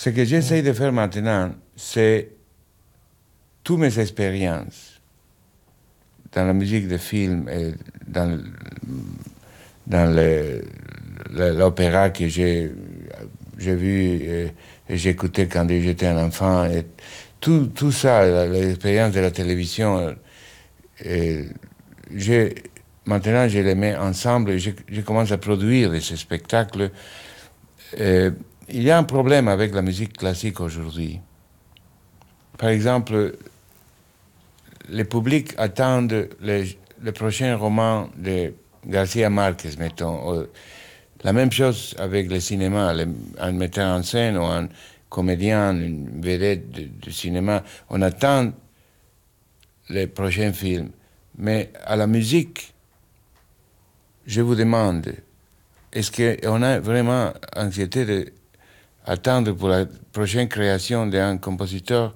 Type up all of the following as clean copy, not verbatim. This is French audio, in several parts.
Ce que j'essaie de faire maintenant, c'est toutes mes expériences dans la musique de film et dans l'opéra que j'ai vu et j'ai écouté quand j'étais un enfant. Et tout ça, l'expérience de la télévision, maintenant je les mets ensemble et je commence à produire ces spectacles. Il y a un problème avec la musique classique aujourd'hui. Par exemple, le public attend le prochain roman de Garcia Marquez, mettons. La même chose avec le cinéma, un metteur en scène ou un comédien, une vedette de cinéma. On attend les prochains films. Mais à la musique, je vous demande, est-ce qu'on a vraiment anxiété d'attendre pour la prochaine création d'un compositeur?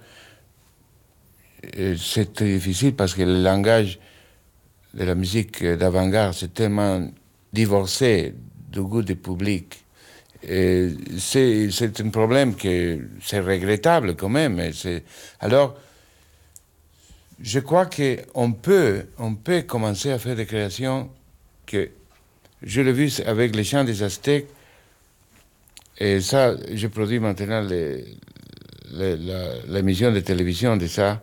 C'est très difficile parce que le langage de la musique d'avant-garde, c'est tellement divorcé du goût du public. C'est un problème que c'est regrettable quand même. Alors, je crois qu'on peut commencer à faire des créations que je l'ai vu avec les chants des Aztèques, et ça, je produis maintenant l'émission de télévision de ça.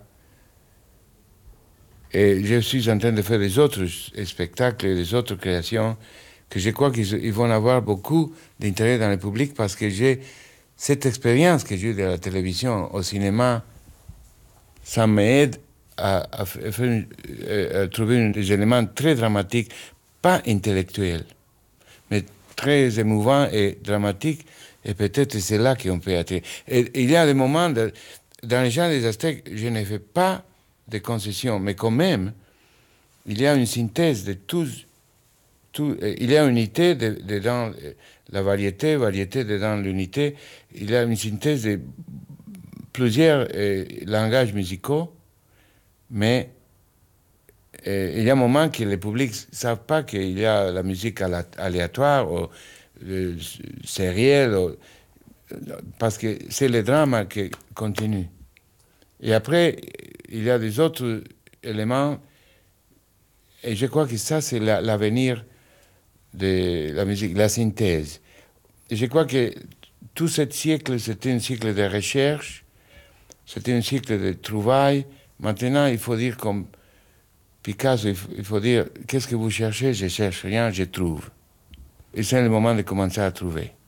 Et je suis en train de faire des autres spectacles et des autres créations que je crois qu'ils vont avoir beaucoup d'intérêt dans le public parce que j'ai cette expérience que j'ai eue de la télévision au cinéma, ça m'aide à trouver des éléments très dramatiques, pas intellectuels, mais très émouvants et dramatiques, et peut-être c'est là qu'on peut attirer. Et il y a des moments, dans les chants des Aztèques, je ne fais pas de concessions, mais quand même, il y a une synthèse de tous. Il y a une unité dedans la variété dedans l'unité. Il y a une synthèse de plusieurs langages musicaux, mais il y a un moment que le public ne savent pas qu'il y a la musique aléatoire ou sérielle, parce que c'est le drame qui continue. Et après, il y a des autres éléments, et je crois que ça, c'est l'avenir de la musique, la synthèse. Et je crois que tout ce siècle, c'était un siècle de recherche, c'était un siècle de trouvailles. Maintenant, il faut dire comme Picasso, il faut dire, qu'est-ce que vous cherchez? Je cherche rien, je trouve. Et c'est le moment de commencer à trouver.